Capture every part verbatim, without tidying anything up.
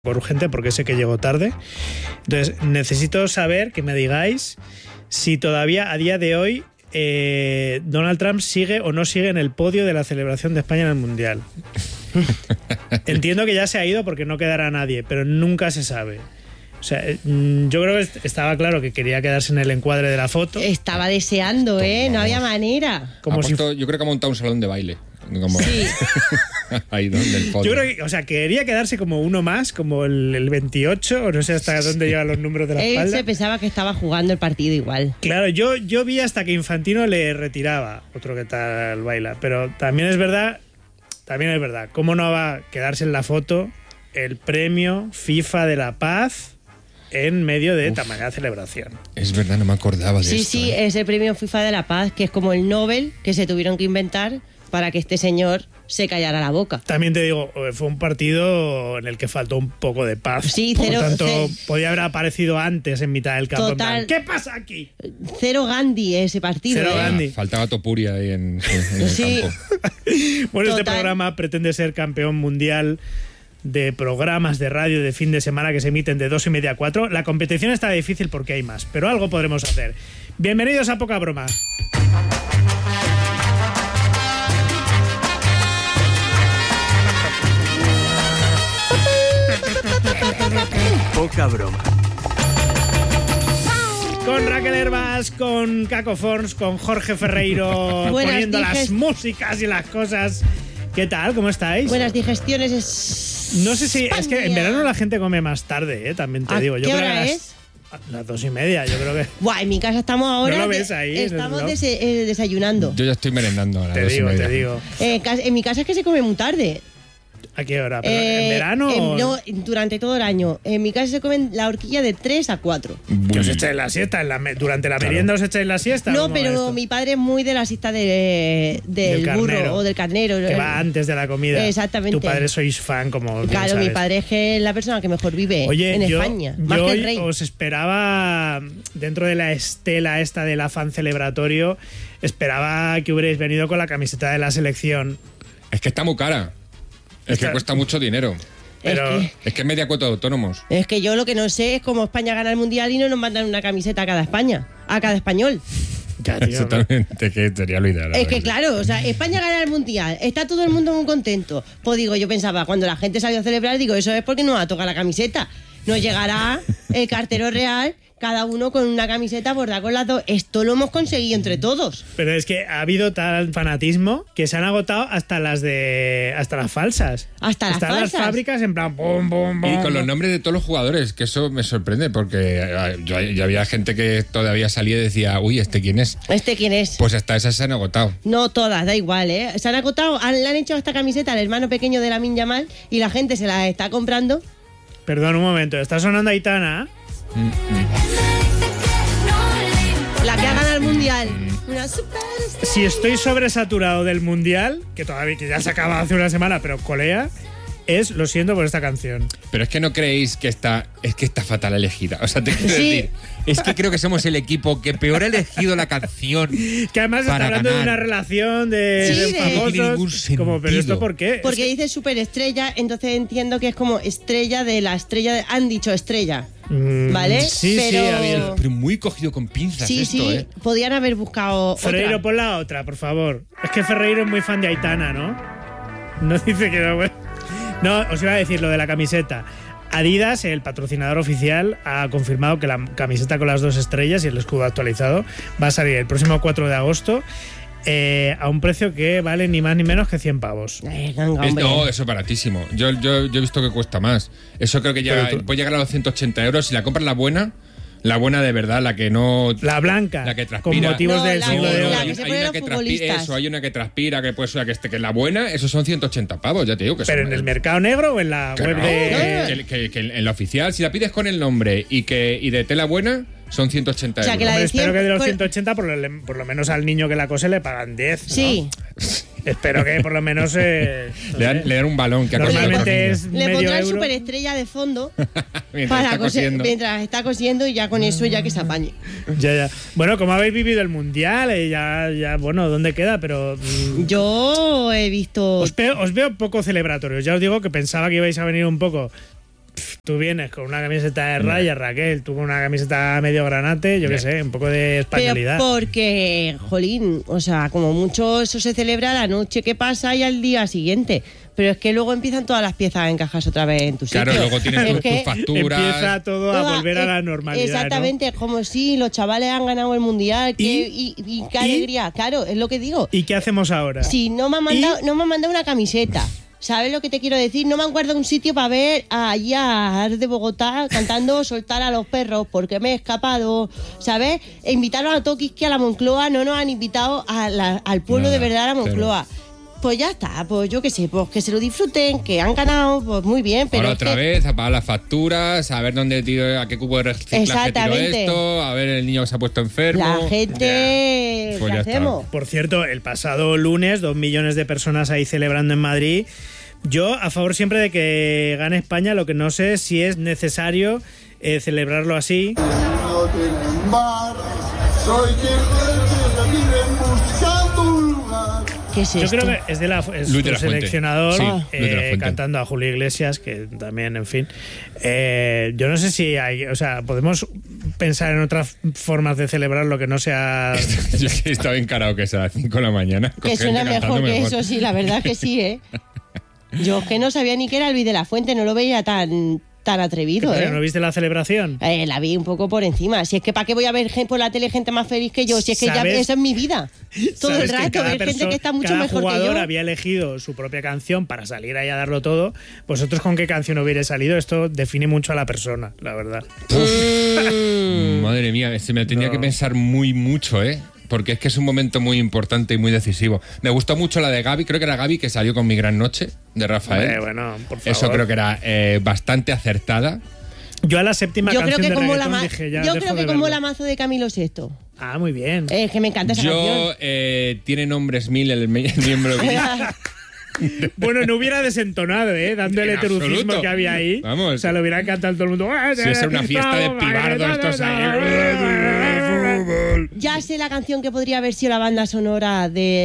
urgente porque sé que llegó tarde. Entonces, necesito saber que me digáis si todavía a día de hoy eh, Donald Trump sigue o no sigue en el podio de la celebración de España en el Mundial. Entiendo que ya se ha ido porque no quedará nadie, pero nunca se sabe. O sea, yo creo que estaba claro que quería quedarse en el encuadre de la foto. Estaba deseando, ¿eh? No había manera. Como ha puesto, si... Yo creo que ha montado un salón de baile. Como... Sí. Ahí donde el podio. Yo creo que, o sea, quería quedarse como uno más, como el, el veintiocho, o no sé hasta dónde llegan los números de la Él espalda. se pensaba que estaba jugando el partido igual. Claro, yo, yo vi hasta que Infantino le retiraba otro que tal baila. Pero también es verdad, también es verdad, ¿cómo no va a quedarse en la foto el premio FIFA de la Paz en medio de tamaña celebración? Es verdad, no me acordaba de sí, esto. Sí, sí, ¿eh? es el premio FIFA de la Paz, que es como el Nobel que se tuvieron que inventar para que este señor se callara la boca. También te digo, fue un partido en el que faltó un poco de paz. Sí, Por cero, lo tanto, cero, podía haber aparecido antes en mitad del campo. Total, en plan, ¿qué pasa aquí? Cero Gandhi ese partido. Cero ¿eh? Gandhi. Ah, faltaba Topuria ahí en, en el Sí. campo. Bueno, Total. Este programa pretende ser campeón mundial de programas de radio de fin de semana que se emiten de dos y media a cuatro. La competición está difícil porque hay más, pero algo podremos hacer. Bienvenidos a Poca Broma. Poca Broma. Con Raquel Herbas, con Caco Forns, con Jorge Ferreiro, Buenas poniendo diges- las músicas y las cosas. ¿Qué tal? ¿Cómo estáis? Buenas digestiones es... No sé si... Es que en España. verano la gente come más tarde, ¿eh? También te ¿A digo. Yo qué creo hora que las, es? las dos y media, yo creo que... Buah, en mi casa estamos ahora... ¿No lo de- ves ahí en el Estamos blog? dese- eh, desayunando. Yo ya estoy merendando a las Te dos y digo, media. te digo. Eh, en casa- en mi casa es que se come muy tarde. ¿A qué hora? ¿Pero Eh, ¿En verano en- o...? no, durante todo el año. En mi casa se comen la horquilla de tres a cuatro. ¿Que os Uy. echáis la siesta? ¿En la me- ¿Durante la Claro. merienda os echáis la siesta? No, ¿Cómo va pero esto? mi padre es muy de la siesta de, del, Del burro carnero. o del carnero. Que va antes de la comida. Exactamente. Tu padre sois fan, como bien Claro, mi sabes. padre es que es la persona que mejor vive Oye, en yo, España. yo Más que el hoy rey. os esperaba, dentro de la estela esta del afán celebratorio, esperaba que hubierais venido con la camiseta de la selección. Es que está muy cara. Es Está- que cuesta mucho dinero. Pero... Es que- Es que es media cuota de autónomos. Es que yo lo que no sé es cómo España gana el mundial y no nos mandan una camiseta a cada España, a cada español. Ya, tío, Exactamente, que sería lo ideal. Es que claro, o sea, España gana el mundial, está todo el mundo muy contento. Pues digo, yo pensaba, cuando la gente salió a celebrar, digo, eso es porque no va a tocar la camiseta. Nos llegará el cartero real, cada uno con una camiseta bordada con las dos. Esto lo hemos conseguido entre todos. Pero es que ha habido tal fanatismo que se han agotado hasta las de hasta las falsas. Hasta las Están falsas. las fábricas en plan bom, bom, bom. Y con los bom. nombres de todos los jugadores, que eso me sorprende, porque eh, yo, yo había gente que todavía salía y decía, uy, ¿este quién es? ¿Este quién es? Pues hasta esas se han agotado. No todas, da igual, ¿eh? Se han acotado, han- le han hecho esta camiseta al hermano pequeño de Lamine Yamal y la gente se la está comprando. Perdón, un momento. Está sonando Aitana. La que ha ganado el mundial. Una super... Si estoy sobresaturado del mundial, que todavía que ya se acaba hace una semana, pero colea, es lo siento por esta canción. Pero es que no creéis que está, es que está fatal elegida. O sea, te quiero Sí. decir, es que creo que somos el equipo que peor ha elegido la canción. Que además está Para hablando de ganar. una relación de, Sí, de de- No tiene ningún famosos. Como, pero sentido. esto ¿por qué? Porque Es dice superestrella, entonces entiendo que es como estrella de la estrella. De, han dicho estrella. que- Mm, ¿Vale? Sí, sí, Pero- ha habido. Pero muy cogido con pinzas Sí, esto, sí, ¿eh? podían haber buscado Ferreiro, otra. pon la otra, por favor. Es que Ferreiro es muy fan de Aitana, ¿no? No dice que no. bueno. No, os iba a decir lo de la camiseta. Adidas, el patrocinador oficial, ha confirmado que la camiseta con las dos estrellas y el escudo actualizado va a salir el próximo cuatro de agosto eh, a un precio que vale ni más ni menos que cien pavos. Eh, ganga, Es- hombre. no, eso es baratísimo. Yo, yo, yo he visto que cuesta más. Eso creo que llega, Pero tú- puede llegar a los ciento ochenta euros. Si la compras la buena, la buena de verdad, la que no... La blanca, La que con transpira. motivos No, del la- siglo de la oro. que hay, se hay ponen una los que transpira, futbolistas. eso, hay una que transpira, que pues que, este, que la buena, esos son ciento ochenta pavos, ya te digo que Pero son- en el mercado negro o en la que web no, de... que, que- que en la oficial, si la pides con el nombre y que y de tela buena, son ciento ochenta O sea, euros. que la Hombre, de espero cien que de los por- ciento ochenta por lo, por lo menos al niño que la cose le pagan diez. ¿no? Sí, Espero que por lo menos... eh, no Le dan, sé. le dan un balón que ha cogido Normalmente otro es niño. le medio pondrán euro. superestrella de fondo Mientras para está coser- cosiendo. mientras está cosiendo y ya con eso ya que se apañe. Ya, ya. Bueno, como habéis vivido el mundial, eh, ya, ya, bueno, ¿dónde queda? Pero mm, Yo he visto... os, veo, os veo poco celebratorios. Ya os digo que pensaba que ibais a venir un poco Tú vienes con una camiseta de rayas, Raquel, tú con una camiseta medio granate, yo qué sé, un poco de españolidad. Pero porque, jolín, o sea, como mucho eso se celebra la noche que pasa y al día siguiente. Pero es que luego empiezan todas las piezas a encajarse otra vez en tu sitio. Claro, luego tienes Es tus, que tus facturas. Empieza todo a toda- volver a la eh, normalidad, Exactamente, es como si los chavales han ganado el mundial. Que, ¿Y? y, y qué ¿Y? alegría, claro, es lo que digo. ¿no? ¿Y qué hacemos ahora? Si no me han mandado, ¿Y? no me han mandado una camiseta. ¿Sabes lo que te quiero decir? No me han guardado un sitio para ver allí a Ar de Bogotá cantando Soltar a los perros porque me he escapado, ¿sabes? E invitaron a Toquisque a la Moncloa, no nos han invitado a la- al pueblo Nada, de verdad a la Moncloa. Pues ya está, pues yo qué sé, pues que se lo disfruten, que han ganado, pues muy bien, pero Ahora es otra que- vez, a pagar las facturas, a ver dónde tiro, a qué cubo de reciclaje tiro Exactamente. esto, a ver el niño que se ha puesto enfermo. la gente, Pues ¿qué ya está. hacemos? Por cierto, el pasado lunes, dos millones de personas ahí celebrando en Madrid. Yo a favor siempre de que gane España, lo que no sé es si es necesario eh, celebrarlo así. No tienen mar, soy quien viven buscando un lugar. ¿Qué es Yo esto? creo que es de la es Luis de su la Fuente. seleccionador Sí, eh, Luis de la Fuente. cantando a Julio Iglesias, que también, en fin. Eh, yo no sé si hay, o sea, podemos pensar en otras formas de celebrar lo que no sea. Yo es que estaba encarado que es a las cinco de la mañana. con Que suena gente cantando mejor que mejor. eso, sí, la verdad es que sí, ¿eh? Yo es que no sabía ni que era Luis de la Fuente, no lo veía tan, tan atrevido, ¿No ¿eh? viste la celebración? Eh, la vi un poco por encima. Si es que ¿para qué voy a ver gen- por la tele gente más feliz que yo? Si es que ya ¿Sabes? eso es mi vida. Todo el Sabes que rato cada ver gente perso- que está mucho cada mejor que jugador yo. había elegido su propia canción para salir ahí a darlo todo. Vosotros con qué canción hubiera salido, esto define mucho a la persona, la verdad. Mm. Madre mía, se me tenía No. que pensar muy mucho, ¿eh? Porque es que es un momento muy importante y muy decisivo. Me gustó mucho la de Gaby, creo que era Gaby que salió con Mi Gran Noche, de Rafael. Hombre, bueno, por favor. Eso creo que era eh, bastante acertada. Yo a la séptima Yo creo canción que de como la reggaetón ma- dije ya yo dejo creo de que como verlo. la mazo de Camilo sexto. Ah, muy bien. Es que me encanta esa Yo, eh, tiene nombres mil el, me- el miembro mil. canción. Bueno, no hubiera desentonado, ¿eh? Dando el En heterocismo absoluto. que había ahí. Vamos. O sea, lo hubiera cantado todo el mundo. Si es una fiesta de pibardos estos ahí. Ya sé la canción que podría haber sido la banda sonora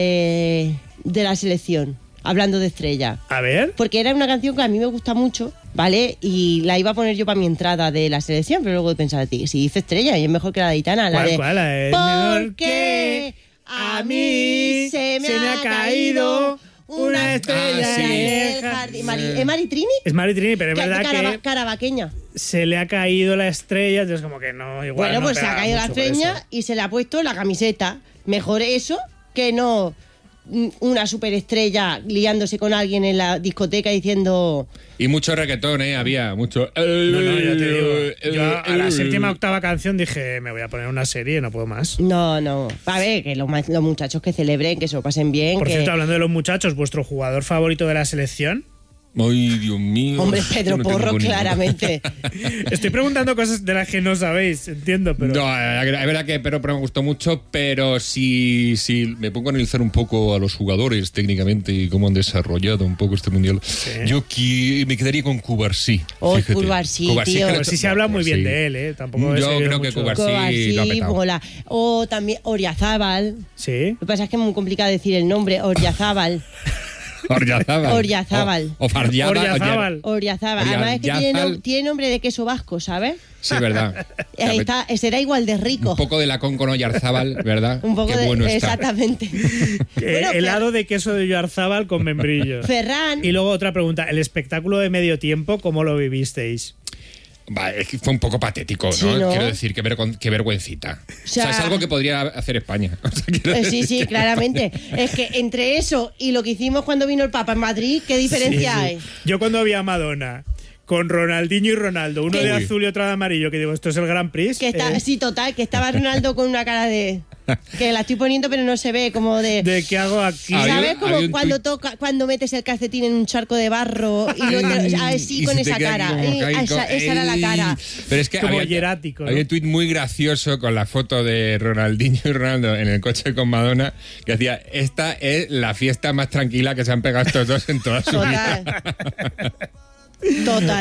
de, de la selección, hablando de Estrella. A ver. Porque era una canción que a mí me gusta mucho, ¿vale? Y la iba a poner yo para mi entrada de la selección, pero luego he pensado, tío, si dice Estrella y es mejor que la de Aitana, la ¿Cuál, de... cuál? La de, "Mejor Porque a mí se me, ha caído una estrella Ah, sí. en el jardín. Mari- ¿Es Maritrini? Es Maritrini, pero es Que- verdad carava- que caravaqueña. se le ha caído la estrella, entonces como que no, igual Bueno, no pues se ha pega caído la mucho por estrella eso. y se le ha puesto la camiseta. Mejor eso que no mm, una superestrella liándose con alguien en la discoteca diciendo... Y mucho reggaetón, ¿eh? Había mucho. No, no, ya te digo. Eh, Yo a la séptima octava canción dije, me voy a poner una serie, no puedo más. No, no. A ver, que los, ma- los muchachos que celebren, que se lo pasen bien. Por que... cierto, hablando de los muchachos, ¿vuestro jugador favorito de la selección? Ay, Dios mío. Hombre, Yo Pedro no tengo Porro, ninguno. claramente. Estoy preguntando cosas de las que no sabéis, entiendo, pero... No, es verdad que Pedro Porro me gustó mucho, pero si, si me pongo a analizar un poco a los jugadores técnicamente y cómo han desarrollado un poco este mundial, yo qui- me quedaría con Cubarsí. Oh, fíjate. Cubarsí, Cubarsí, tío. que Pero lo- sí se habla muy bien Cubarsí. de él, ¿eh? Tampoco he Yo seguido creo que mucho. Cubarsí- Cobarsí, lo ha petado. mola. O también Oriazábal. Sí. Lo que pasa es que es muy complicado decir el nombre. Oriazábal. Oryazábal. Oryazábal. O, o Fardiábal. Oryazábal. Oriazábal. Además es que tiene, Oriazábal. nom- tiene nombre de queso vasco, ¿sabes? Sí, verdad. Ahí está, será igual de rico. Un poco de la con con Oyarzábal, ¿verdad? Un poco Qué de... bueno está. Exactamente. Eh, Bueno, helado de queso de Yarzábal con membrillos. Ferran. Y luego otra pregunta, el espectáculo de medio tiempo, ¿cómo lo vivisteis? Va, es que fue un poco patético, ¿no? Sí, ¿no? Quiero decir, qué, vergon- qué vergüencita. O sea, sea, es algo que podría hacer España. O sea, quiero Eh, sí, sí, decir. claramente. Es que entre eso y lo que hicimos cuando vino el Papa en Madrid, ¿qué diferencia Sí, sí. hay? Yo cuando vi a Madonna con Ronaldinho y Ronaldo, uno Que- de Uy. azul y otro de amarillo, que digo, esto es el Grand Prix. Que está, eh, sí, total, que estaba Ronaldo con una cara de... Que la estoy poniendo pero no se ve, como de... ¿De qué hago aquí? Había- ¿Sabes? Como había un cuando tuit- toca, cuando metes el calcetín en un charco de barro y luego te- así Y con se te esa queda cara. como Eh, que ahí esa, co- esa era la ¡Ey! cara. Pero es que Como había, hierático, ¿no? había un tuit muy gracioso con la foto de Ronaldinho y Ronaldo en el coche con Madonna que decía, esta es la fiesta más tranquila que se han pegado estos dos en toda su vida. Total. Total.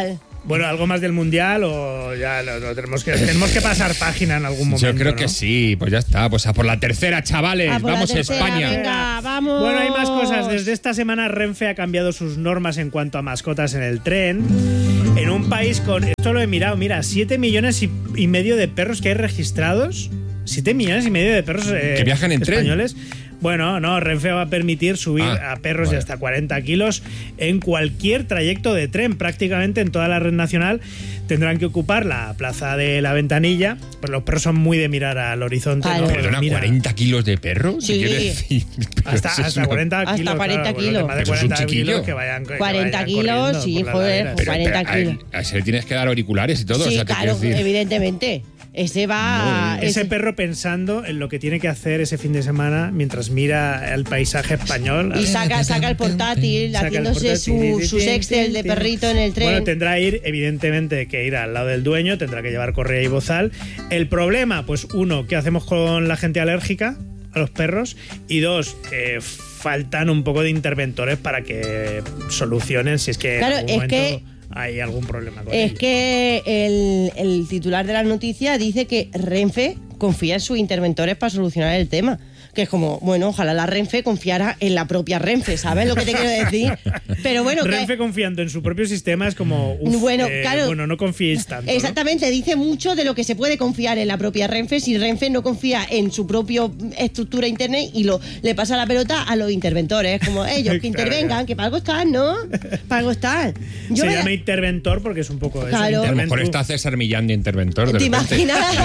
Bueno, algo más del Mundial o ya lo, lo tenemos que tenemos que pasar página en algún momento. Yo creo ¿no? que sí, pues ya está, pues a por la tercera, chavales, A por la vamos tercera, España. venga, vamos. Bueno, hay más cosas. Desde esta semana Renfe ha cambiado sus normas en cuanto a mascotas en el tren. En un país con, esto lo he mirado, mira, siete millones y, y medio de perros que hay registrados. siete millones y medio de perros eh, que viajan en españoles. tren. Bueno, no, Renfe va a permitir subir Ah, a perros vale. de hasta cuarenta kilos en cualquier trayecto de tren, prácticamente en toda la red nacional. Tendrán que ocupar la plaza de la Ventanilla, pues los perros son muy de mirar al horizonte. Claro. ¿no? Perdona, Mira, ¿cuarenta kilos de perro? Sí. ¿Qué quiere decir? Pero hasta, eso es hasta una- cuarenta Hasta kilos. cuarenta claro, bueno, kilos. más de Pero es un cuarenta kilos chiquillo. que vayan, que cuarenta vayan kilos, corriendo sí, por las joder, laderas. Pero, cuarenta pero, a él- kilos. a ese le tienes que dar auriculares y todo. Sí, o sea, te claro, quiero decir. evidentemente. Ese va... Ese perro pensando en lo que tiene que hacer ese fin de semana mientras mira el paisaje español. Y saca, saca el portátil, Saca el haciéndose portátil. su, sus Excel de perrito en el tren. Bueno, tendrá ir, evidentemente, que ir al lado del dueño, tendrá que llevar correa y bozal. El problema, pues uno, ¿qué hacemos con la gente alérgica a los perros? Y dos, eh, faltan un poco de interventores para que solucionen si es que Claro, en algún es momento que- hay algún problema con Es ello. que el, el titular de la noticia dice que Renfe confía en sus interventores para solucionar el tema. Que es como, bueno, ojalá la Renfe confiara en la propia Renfe, ¿sabes lo que te quiero decir? Pero bueno, que- Renfe confiando en su propio sistema es como, uf, Bueno, eh, claro. bueno, no confiéis tanto. ¿no? exactamente, dice mucho de lo que se puede confiar en la propia Renfe si Renfe no confía en su propia estructura interna y lo le pasa la pelota a los interventores, como ellos que Claro, intervengan, ya. que para algo están, ¿no? Para algo están. Yo Se me- llama interventor porque es un poco eso. Claro. A lo mejor interventur. está César Millán de interventor. De ¿Te repente. imaginas?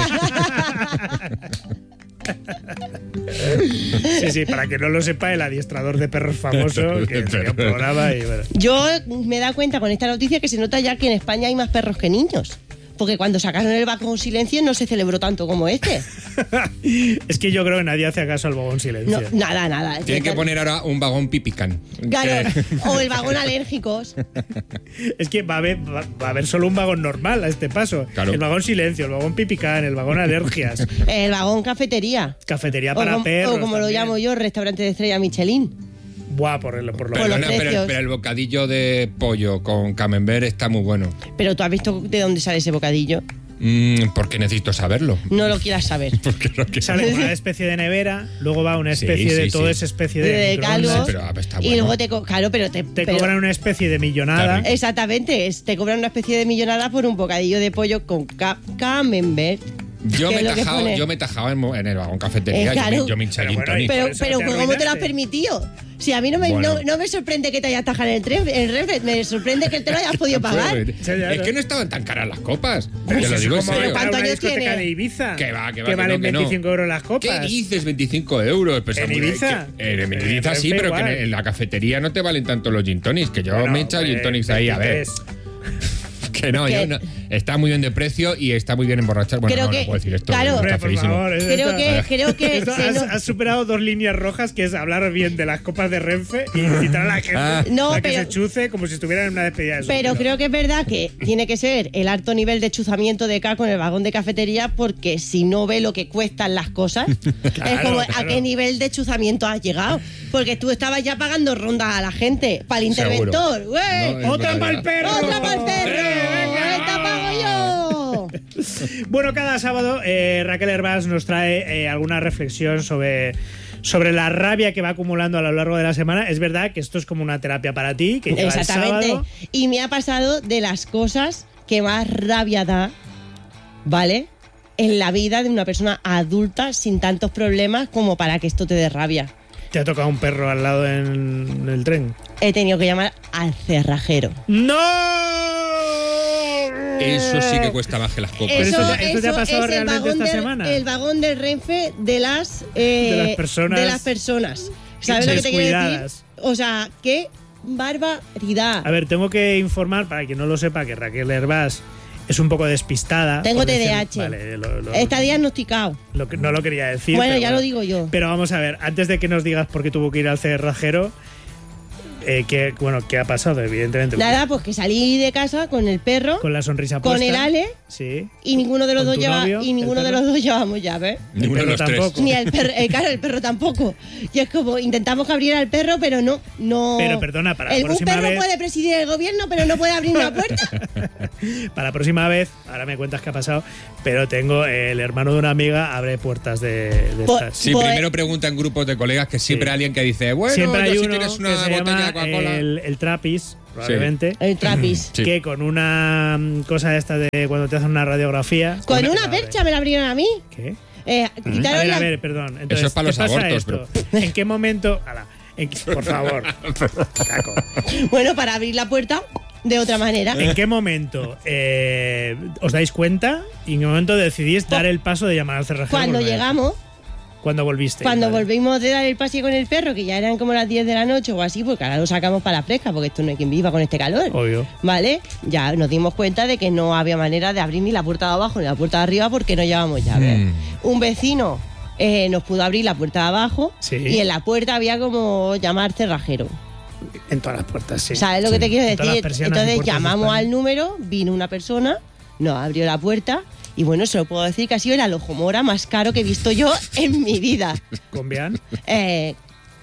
Sí, sí, para que no lo sepa, el adiestrador de perros famoso que tenía un programa y bueno. Yo me he dado cuenta con esta noticia que se nota ya que en España hay más perros que niños. Porque cuando sacaron el vagón silencio no se celebró tanto como este. Es que yo creo que nadie hace caso al vagón No, silencio. nada, nada. Tienen que poner ahora un vagón pipicán. Claro, Que- o el vagón alérgicos. Es que va a, haber, va, va a haber solo un vagón normal a este paso. Claro. El vagón silencio, el vagón pipicán, el vagón alergias, El vagón cafetería. cafetería O, para com- perros. o como lo también. llamo yo, restaurante de estrella Michelin. Buah, por, el, por lo Por los Perdona, pero, precios. pero el bocadillo de pollo con camembert está muy bueno. Pero tú has visto de dónde sale ese bocadillo. Mm, porque necesito saberlo. No lo quieras saber. Porque no quiero- Sale una especie de nevera, luego va una Sí, especie de sí, toda sí. esa especie de, De microondas. caldo. pero, ah, está Y bueno. luego te... co- Claro, pero te... Te pero- cobran una especie de millonada. Claro. Exactamente, es- te cobran una especie de millonada por un bocadillo de pollo con ca camembert. Yo que me, es lo que tajao, pone. yo me tajaba en, en el vagón cafetería. Eh, yo claro. me, yo me hinché Pero gin bueno, tonic. y- Pero, Por eso pero te ¿cómo te lo has arruinaste. permitido? Si a mí no me, Bueno. no, no me sorprende que te hayas tajado en el tren, el Renfe, me sorprende que te lo hayas podido pagar. Sí, ya, Es ya. que no estaban tan caras las copas. Pero Te si lo es digo en como serio. para ¿Cuántos una años discoteca tiene? de Ibiza. Que va, que va, Que que valen no, que no. veinticinco euros las copas. ¿Qué dices? veinticinco euros. Pues, ¿En hombre, Ibiza? que- en En Ibiza sí, Renfe pero que en, igual. en la cafetería no te valen tanto los gin tonics. Que yo Bueno, me he echado gin eh, tonics ahí, a ver. veintitrés. Que no, Que- yo no- está muy bien de precio y está muy bien emborrachar. Bueno, Creo no, que- no puedo decir esto. claro. está Hombre, por feísimo. favor, es Creo esto- que, creo que Esto se has, no- has superado dos líneas rojas, que es hablar bien de las copas de Renfe y incitar a la gente Ah. No, a que pero- se chuce como si estuviera en una despedida de pero soltero. creo que es verdad que tiene que ser el alto nivel de chuzamiento de caco en el vagón de cafetería, porque si no ve lo que cuestan las cosas, es Claro, como claro. a qué nivel de chuzamiento has llegado. Porque tú estabas ya pagando rondas a la gente, para el Seguro. interventor. ¡Ué! No, es ¡Otra verdad. para el perro! ¡Otra para el perro! Venga. ¡Esta pago yo! Bueno, cada sábado eh, Raquel Hervás nos trae eh, alguna reflexión sobre, sobre la rabia que va acumulando a lo largo de la semana. Es verdad que esto es como una terapia para ti, que llega el Exactamente. sábado. Y me ha pasado de las cosas que más rabia da, ¿vale? En la vida de una persona adulta sin tantos problemas como para que esto te dé rabia. Te ha tocado un perro al lado en el tren. He tenido que llamar al cerrajero. ¡No! Eso sí que cuesta más que las copas. Pero esto te- esto te ha pasado es el realmente vagón esta del- semana. El vagón del Renfe de las, eh, De las personas- de las personas. ¿Sabes lo que te quiero decir? descuidadas. O sea, qué barbaridad. A ver, tengo que informar, para quien no lo sepa, que Raquel Hervás es un poco despistada. Tengo por T D decir- A H. Vale, lo- lo- Está diagnosticado. lo que- no lo quería decir. Bueno, pero ya lo digo yo. Pero vamos a ver, antes de que nos digas por qué tuvo que ir al cerrajero, Eh, ¿qué, bueno, ¿qué ha pasado? Evidentemente. Nada, pues que salí de casa con el perro, Con la sonrisa puesta. con el Ale, Sí. y ninguno de los ¿Con dos tu lleva, novio, y ninguno el de perro? los dos llevamos llave. Ninguno de perro los tres. tampoco. Ni el perro, eh, claro, el perro tampoco. Y es como, intentamos que abriera el perro, pero no, no. Pero, perdona, para la el, un próxima perro vez- puede presidir el gobierno, pero no puede abrir una puerta. Para la próxima vez, ahora me cuentas qué ha pasado, pero tengo eh, el hermano de una amiga abre puertas de, de Pues- estas. Sí, Pues- primero preguntan grupos de colegas que siempre Sí. hay alguien que dice, bueno, Siempre hay yo si uno tienes que una se botella llama de Coca-Cola. el, el trapis, probablemente. El trapis. Sí. Que con una mm, cosa esta de cuando te hacen una radiografía. Con una- una a ver, percha me la abrieron a mí. ¿Qué? Eh, A quitaron ver, la- a ver, perdón. Entonces, Eso es para ¿qué los pasa abortos, esto? ¿En qué momento? Ala, en qué- por favor. Caco. Bueno, para abrir la puerta de otra manera. ¿En qué momento eh, os dais cuenta y en qué momento decidís dar el paso de llamar al cerrajero? Cuando por primera vez? llegamos, Cuando volviste. cuando vale. volvimos de dar el paseo con el perro, que ya eran como las diez de la noche o así, porque ahora lo sacamos para la fresca, porque esto no hay quien viva con este calor. Obvio. ¿Vale? Ya nos dimos cuenta de que no había manera de abrir ni la puerta de abajo ni la puerta de arriba porque no llevábamos llave. Mm. Un vecino eh, nos pudo abrir la puerta de abajo Sí. y en la puerta había como llamar cerrajero. En todas las puertas, sí. ¿Sabes lo que te quiero En todas las decir? persianas y Entonces puertas de llamamos España. al número, vino una persona, nos abrió la puerta y bueno, se lo puedo decir que ha sido el alojomora más caro que he visto yo en mi vida. ¿Con Bian? Eh,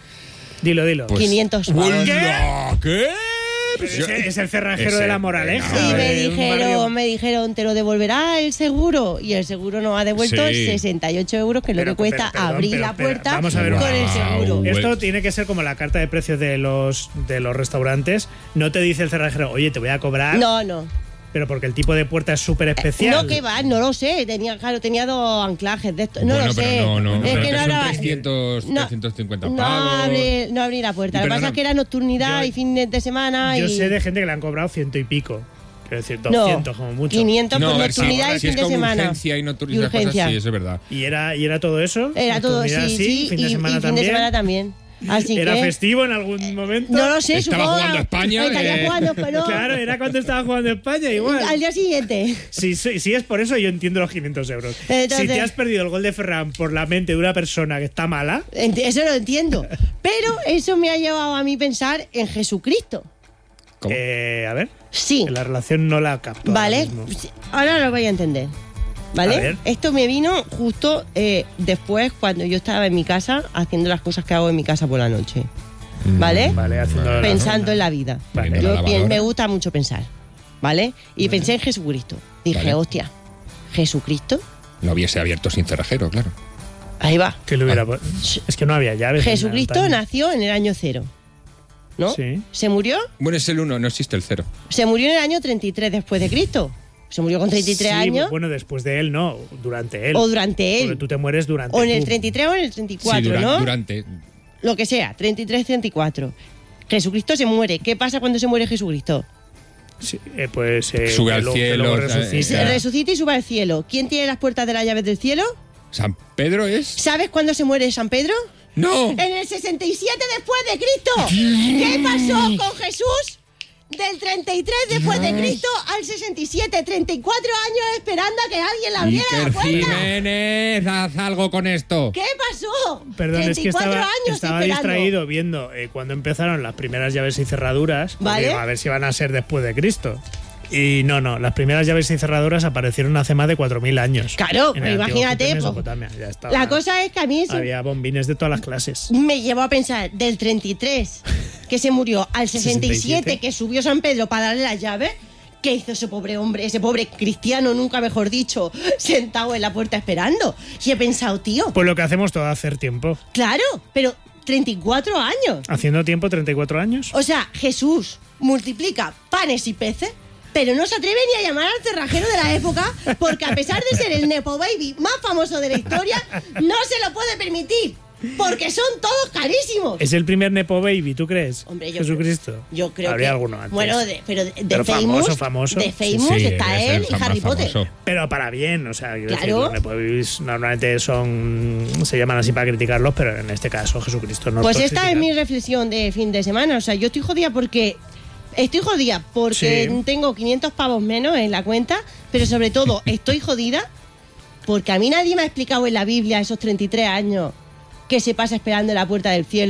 Dilo, dilo. Pues- quinientos pavos. ¡Hola! ¿Qué? Pero Pues yo- ese es el cerrajero ese- de la Moraleja. Y me de un barrio. dijeron, me dijeron, te lo devolverá el seguro. Y el seguro nos ha devuelto Sí. sesenta y ocho euros, que es lo Pero, que cuesta pero, perdón, abrir pero, la pero, puerta vamos a ver con una el cosa. seguro. Wow. Esto Bueno. tiene que ser como la carta de precios de los de los restaurantes. No te dice el cerrajero, oye, te voy a cobrar, No, no. pero porque el tipo de puerta es súper especial. No, que va, no lo sé. Tenía, claro, tenía dos anclajes de esto. No Bueno, lo pero sé. no, no, es pero que no son hablaba- trescientos, no, trescientos cincuenta no pavos. abre, no abrí la puerta. Y Lo que perdona, pasa es que era nocturnidad yo- y fines de semana. Yo y... sé de gente que le han cobrado ciento y pico. Quiero decir, No, doscientos como mucho. quinientos No, por a ver, si, nocturnidad y si fin es de con semana. urgencia y no Y turistas cosas, urgencia. sí, eso es verdad. ¿Y era, ¿Y era todo eso? Era todo, sí, Nocturnidad, sí. fin y, de semana y fin también. de semana también. Así ¿Era que, festivo en algún momento? No lo sé, Estaba supongo. jugando España, Estaría eh. jugando, pero. Claro, era cuando estaba jugando España, igual. Al día siguiente. Si, si, si es por eso, yo entiendo los quinientos euros. Entonces- si te has perdido el gol de Ferran por la mente de una persona que está mala, Ent- Eso lo entiendo. Pero eso me ha llevado a mí pensar en Jesucristo. ¿Cómo? eh, a ver, Sí. la relación no la capto. ahora ¿Vale? mismo. Ahora lo voy a entender. ¿Vale? A ver. Esto me vino justo eh, después cuando yo estaba en mi casa haciendo las cosas que hago en mi casa por la noche. ¿Vale? Vale, haciendo la- Pensando en la vida. Vale. Yo La pi- lavadora. me gusta mucho pensar. ¿Vale? Y pensé en Jesucristo. Dije, Vale. hostia, ¿Jesucristo? No hubiese abierto sin cerrajero, claro. Ahí va. Que le hubiera pu- Es que no había llaves. Jesucristo en nació en el año cero. ¿no? Sí. Se murió, Bueno, es el uno, no existe el cero. se murió en el año treinta y tres después de Cristo. Se murió con treinta y tres Sí, años. Bueno, después de él, no, durante él. O durante él. Porque tú te mueres durante O en el tú. treinta y tres o en el treinta y cuatro, sí, dura- ¿no? durante. Lo que sea, treinta y tres, treinta y cuatro. Jesucristo se muere. ¿Qué pasa cuando se muere Jesucristo? Sí, eh, pues eh, Sube que al lo- que cielo, luego eh, resucita. Se Ya. resucita y sube al cielo. ¿Quién tiene las puertas de las llaves del cielo? ¿San Pedro es? ¿Sabes cuándo se muere San Pedro? ¡No! En el sesenta y siete después de Cristo. ¿Qué pasó con Jesús? Del treinta y tres después de Cristo al sesenta y siete, treinta y cuatro años esperando a que alguien le abriera la Iker puerta. Jiménez, haz algo con esto. ¿Qué pasó? Perdón, es que treinta y cuatro estaba, años estaba esperando. distraído viendo eh, cuando empezaron las primeras llaves y cerraduras. porque Vale. digo, a ver si van a ser después de Cristo. Y no, no, las primeras llaves y cerraduras aparecieron hace más de cuatro mil años. Claro, En el pues antiguo imagínate, Egipto y pues, Mesopotamia, ya estaba. La cosa es que a mí eso Había bombines de todas las clases. me llevó a pensar del treinta y tres que se murió al sesenta y siete sesenta y siete. que subió San Pedro para darle las llaves. ¿Qué hizo ese pobre hombre, ese pobre cristiano, nunca mejor dicho, sentado en la puerta esperando? Y he pensado, tío, Pues lo que hacemos todo, hacer tiempo. claro, pero treinta y cuatro años. Haciendo tiempo, treinta y cuatro años. O sea, Jesús multiplica panes y peces, pero no se atreve ni a llamar al cerrajero de la época, porque a pesar de ser el Nepo Baby más famoso de la historia, no se lo puede permitir, porque son todos carísimos. Es el primer Nepo Baby, ¿tú crees? Hombre, yo Jesucristo. creo- Yo creo Habría que. alguno antes. Bueno, de- pero de, de Pero Famous. famoso, famoso. De Famous Sí, está es él el y Harry más Potter. famoso. Pero para bien, o sea, quiero Claro. decir, los Nepo Babies normalmente son. Se llaman así para criticarlos, pero en este caso, Jesucristo no. Pues los esta puedes es mi criticar. reflexión de fin de semana. O sea, yo estoy jodida porque. Estoy jodida porque Sí. tengo quinientos pavos menos en la cuenta, pero sobre todo estoy jodida porque a mí nadie me ha explicado en la Biblia esos treinta y tres años que se pasa esperando en la puerta del cielo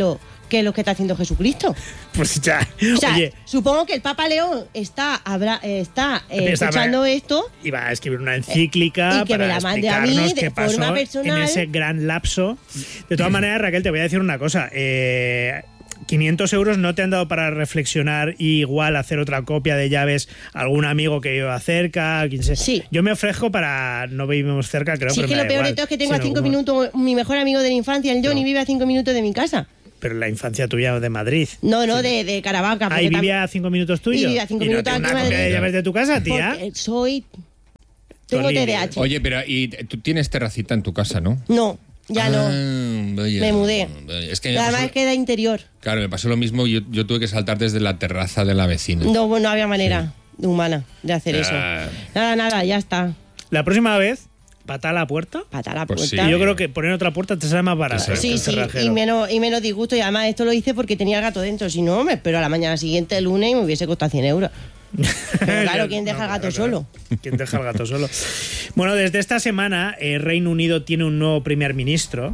que lo que está haciendo Jesucristo. Pues ya. O sea, Oye, supongo que el Papa León está, habrá, eh, está eh, Está- escuchando esto. iba a escribir una encíclica Y que me para la mande a mí explicarnos de qué pasó forma en personal. ese gran lapso. De todas maneras, Raquel, te voy a decir una cosa. Eh, quinientos euros no te han dado para reflexionar y igual hacer otra copia de llaves a algún amigo que viva cerca, quien sea. Sí. Yo me ofrezco para no vivimos cerca, creo Si que es que me lo da peor igual. de todo es que tengo a Sino cinco como- minutos, mi mejor amigo de la infancia, el Johnny, No. vive a cinco minutos de mi casa. Pero la infancia tuya de Madrid. No, no, de, de Caravaca. Ahí porque vivía a cinco minutos tuyos. Y vivía a cinco ¿Y no minutos tiene una aquí en copia de Madrid. llaves de tu casa, tam- tía? porque soy... Tengo Tolini. T D A H. Oye, pero y tú tienes terracita en tu casa, ¿no? No, ya no. Ah, vaya. Me mudé. Vaya. Es que me Además pasó- queda interior. Claro, me pasó lo mismo. Yo, yo tuve que saltar desde la terraza de la vecina. No, no había manera humana de hacer eso. Ah. Nada, nada, ya está. La próxima vez, pata a la puerta. Pata a la Pues puerta. Y yo creo que poner otra puerta te sale más barato. Exacto. que Sí, el sí, cerrajero. y menos, y menos disgusto. Y además esto lo hice porque tenía el gato dentro. Si no, me espero a la mañana siguiente, el lunes, y me hubiese costado cien euros. Pero claro, ¿quién deja No, al gato claro, solo? claro. ¿Quién deja al gato solo? Bueno, desde esta semana, eh, Reino Unido tiene un nuevo primer ministro.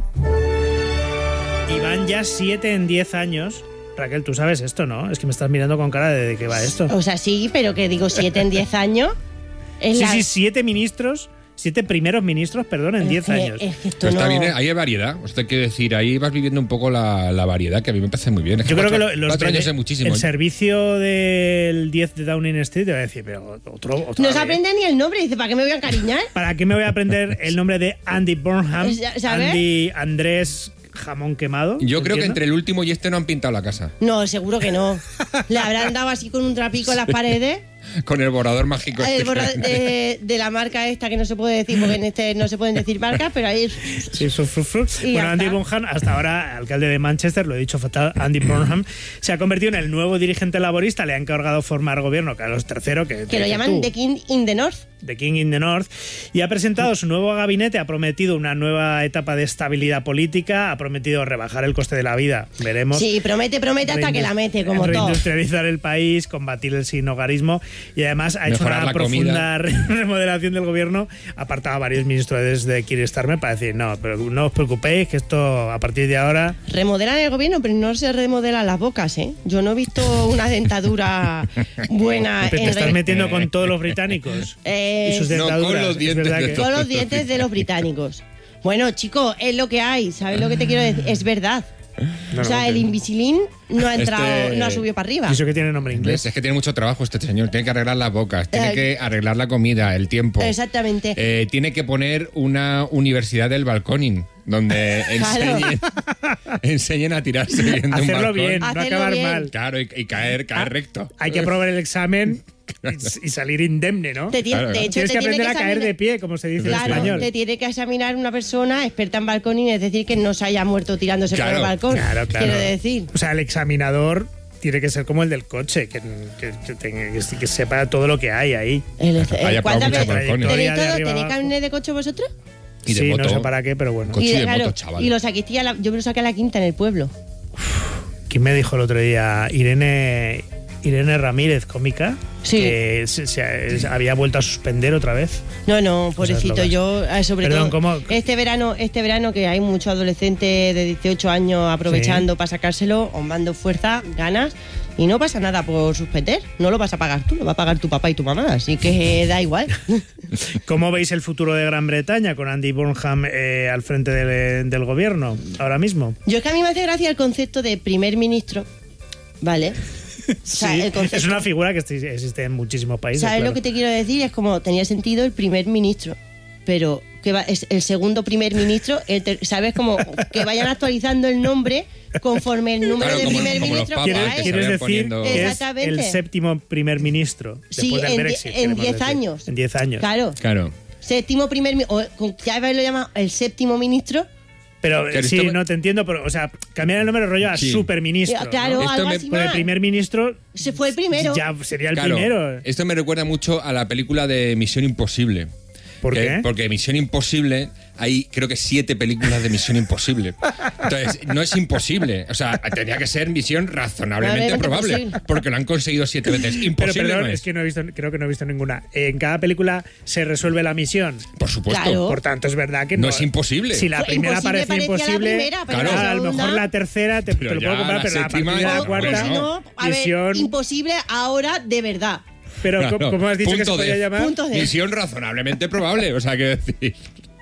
Y van ya siete en diez años. Raquel, tú sabes esto, ¿no? Es que me estás mirando con cara de, de qué va esto. O sea, sí, pero que digo siete en diez años. Es Sí, la- sí, siete ministros, siete primeros ministros, perdón, en es diez que- años. Es que esto Pero está no... bien, ¿eh? Ahí hay variedad. Usted quiere decir, ahí vas viviendo un poco la, la variedad, que a mí me parece muy bien. Es Yo creo que cuatro, lo- los cuatro de- años es muchísimo. el servicio del diez de Downing Street te va a decir, pero otro, otra No vez. se aprende ni el nombre. Dice, ¿para qué me voy a encariñar? ¿Para qué me voy a aprender el nombre de Andy Burnham? ¿Sabes? Andy Andrés Jamón Quemado. Yo creo que ¿entiendo? entre el último y este no han pintado la casa. No, seguro que no. Le habrán dado así con un trapico en las paredes. Con el borrador mágico. El este. borra- de, de la marca esta que no se puede decir porque en este no se pueden decir marcas, pero ahí Sí, su, su, su. Y Bueno, ya Andy está. Burnham, hasta ahora alcalde de Manchester, lo he dicho fatal, Andy Burnham, se ha convertido en el nuevo dirigente laborista, le ha encargado formar gobierno, Carlos tercero, que, que lo que llaman tú, The King in the North. The King in the North, y ha presentado su nuevo gabinete, ha prometido una nueva etapa de estabilidad política, ha prometido rebajar el coste de la vida, veremos. Sí, promete, promete hasta que la mete, como todo. Reindustrializar el país, combatir el sinhogarismo y además ha hecho Mejorar una la profunda remodelación del gobierno. Ha apartado a varios ministros de Keir Starmer para decir, no, pero no os preocupéis, que esto a partir de ahora... Remodelan el gobierno, pero no se remodelan las bocas, ¿eh? Yo no he visto una dentadura buena Te, te en estás re- metiendo con todos los británicos Eh, y sus No, con dentaduras. los Es dientes verdad de que- todos. con los dientes de los británicos. Bueno, chicos, es lo que hay, ¿sabes lo que te quiero decir? Es verdad. No, O sea, no, el que- Invisilín no ha entrado, Este- no ha subido para arriba. Y eso que tiene nombre ¿Ves? inglés. Es que tiene mucho trabajo este señor. Tiene que arreglar las bocas, tiene Eh, que arreglar la comida, el tiempo. Exactamente. Eh, tiene que poner una universidad del balconing donde Claro. enseñen, enseñen a tirarse bien de un Hacerlo balcón. bien, no Hacerlo acabar bien. mal. Claro, y, y caer, caer Ah, recto. Hay que aprobar el examen y, y salir indemne, ¿no? Te tiene- claro. de hecho, Tienes te que tiene aprender que a caer examinar- de pie, como se dice en Claro, español. te tiene que examinar una persona experta en balconing, es decir, que no se haya muerto tirándose Claro, por el balcón. Claro, claro. Quiero decir. O sea, el examinador tiene que ser como el del coche, que, que, que tenga- que- que sepa todo lo que hay ahí. El, el- Haya ¿cuántas probado muchos veces- balcones. ¿Tenéis, De todo- arriba ¿tenéis abajo. carnet de coche vosotros? Y de sí, moto. no sé para qué, pero bueno. Coche y, de claro, moto, chaval. y lo saqué a la- yo me lo saqué a la quinta en el pueblo. ¿Quién me dijo el otro día? Irene Irene Ramírez, cómica, Sí. que se, se- había vuelto a suspender otra vez. No, no, pobrecito, locas. yo eh, sobre Perdón, todo ¿cómo? este verano, este verano que hay muchos adolescentes de dieciocho años aprovechando para sacárselo, os mando fuerza, ganas y no pasa nada por suspender, no lo vas a pagar tú, lo va a pagar tu papá y tu mamá, así que da igual. ¿Cómo veis el futuro de Gran Bretaña con Andy Burnham eh, al frente del, del gobierno ahora mismo? Yo es que a mí me hace gracia el concepto de primer ministro, ¿vale? O sea, Sí, el concepto- es una figura que existe existe en muchísimos países. ¿Sabes claro. lo que te quiero decir? Es como tenía sentido el primer ministro, pero que va, es el segundo primer ministro, el ter- ¿sabes? Como que vayan actualizando el nombre conforme el número Claro, de como- primer como los ministro papas, que ¿Quieres, que hay. se quieres vayan decir poniendo- que es Exactamente. el séptimo primer ministro Sí, después del en die- Brexit? en queremos diez decir. años. En diez años. Claro. Claro. Séptimo primer mi- o con- ya lo llama el séptimo ministro. Pero Que sí, esto me- no te entiendo, pero, o sea, cambiar el nombre rollo a Sí. superministro. Eh, claro, ¿no? Esto algo me- así Porque el más. primer ministro Se fue el primero. ya sería el Claro, primero. esto me recuerda mucho a la película de Misión Imposible. ¿Por que- qué? Porque Misión Imposible, hay creo que siete películas de Misión Imposible. Entonces, no es imposible. O sea, tenía que ser misión razonablemente Realmente probable. posible. Porque lo han conseguido siete veces. Pero Imposible perdón, no es. es. que no he visto, creo que no he visto ninguna. En cada película se resuelve la misión. Por supuesto. Claro. Por tanto, es verdad que no, No es imposible. Si la Fue primera imposible, parecía parecía la imposible, primera, pero la a lo segunda- mejor la tercera te, te Pero lo ya puedo comprar, la pero a séptima partir de la no, cuarta hombre, no, a ver, misión. imposible ahora de verdad. Pero Claro. ¿cómo- ¿cómo has dicho que se Punto podía de- llamar? Punto de. Misión razonablemente probable. O sea, que decir.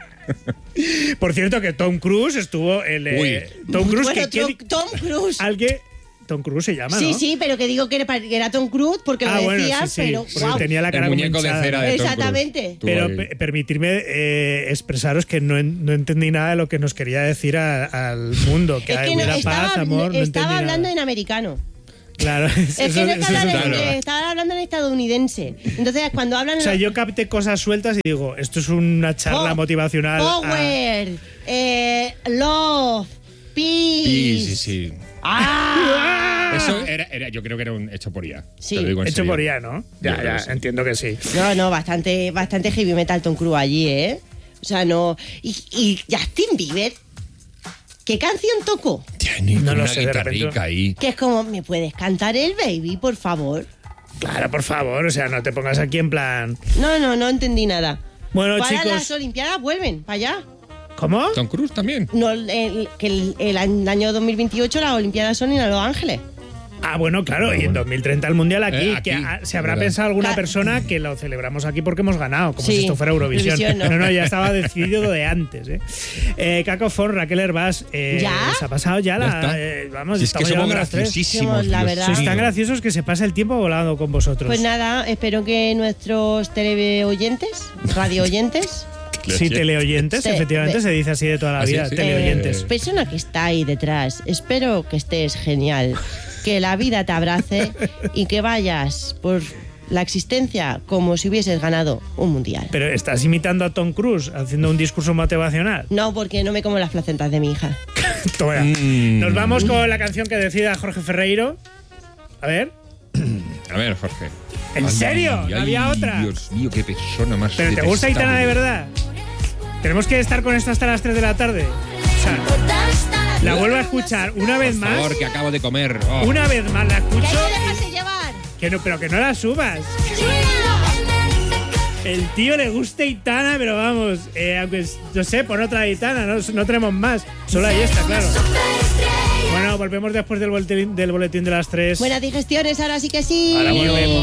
Por cierto, que Tom Cruise estuvo el eh, Uy. Tom Cruise Bueno, que, Tom, que- Tom Cruise. alguien Tom Cruise se llama, Sí, ¿no? sí, pero que digo que era, que era Tom Cruise porque Ah, lo bueno, decías, sí, sí, pero porque wow. tenía la cara El como muñeco de hinchada. cera de Tom Cruise. Exactamente. Estuvo Pero ahí. pe- permitidme eh, expresaros que no, en- no entendí nada de lo que nos quería decir a- al mundo. Que, Es que no, hubiera estaba, paz, amor, no estaba entendí hablando nada. en americano. Claro, Es eso- que no eso estaba, es hablando, claro. eh, estaba hablando en estadounidense. Entonces, cuando hablan. O sea, yo capté cosas sueltas y digo, esto es una charla Po- motivacional. a- Power, eh, love, peace. Sí, sí, sí. ¡Ah! Eso era, era- yo creo que era un hecho por I A. Sí. Te lo digo en Hecho serio. por I A, ¿no? Yo Ya, creo ya, que sí. entiendo que sí. No, no, bastante, bastante heavy metal Tom Cruise allí, ¿eh? O sea, no. Y, y Justin Bieber, ¿qué canción tocó? Tiene No lo una sé, de guitarrica repente. ahí. Que es como, ¿me puedes cantar el baby, por favor? Claro, por favor, o sea, no te pongas aquí en plan. No, no, no entendí nada. Bueno, Para chicos. las Olimpiadas vuelven, para allá. ¿Cómo? Tom Cruise también. No, el- que el, el año dos mil veintiocho las Olimpiadas son en Los Ángeles. Ah, bueno, claro, Ah, y en bueno. dos mil treinta el Mundial aquí, Eh, aquí, que ah, se habrá verdad. pensado alguna Claro. persona que lo celebramos aquí porque hemos ganado, como Sí, si esto fuera Eurovisión. Eurovisión, no. no. no, ya estaba decidido de antes. ¿eh? Eh, Caco Fon, Raquel Herbás, eh, ¿Ya? se ha pasado ya, Ya la... está. eh, vamos, Si es que estamos somos llegando a las tres. graciosísimos. Somos, la Dios verdad. Sois mío. tan graciosos que se pasa el tiempo volando con vosotros. Pues nada, espero que nuestros teleoyentes, radio oyentes, Sí, teleoyentes, Sí, efectivamente ve- se dice así de toda la Ah, sí, vida, sí. teleoyentes. Eh, persona que está ahí detrás, espero que estés genial, que la vida te abrace y que vayas por la existencia como si hubieses ganado un mundial. Pero estás imitando a Tom Cruise haciendo un discurso motivacional. No, porque no me como las placentas de mi hija. Toma ya. Mm. Nos vamos con la canción que decida Jorge Ferreiro. A ver. A ver, Jorge. ¿En serio? ¿No había otra? Dios mío, qué persona más. ¿Pero te gusta detestable. Aitana de verdad? Tenemos que estar con esto hasta las tres de la tarde. O sea, la vuelvo a escuchar una vez Por más. favor, que acabo de comer. Oh. Una vez más la ¡Que hay escucho. que dejarse llevar! Que no, pero que no la subas. El tío le gusta Aitana, pero vamos, eh, aunque no sé, pon otra Aitana, no, no tenemos más. Solo ahí está, claro. Bueno, volvemos después del boletín, del boletín de las tres. Buenas digestiones, ahora sí que sí. Ahora volvemos.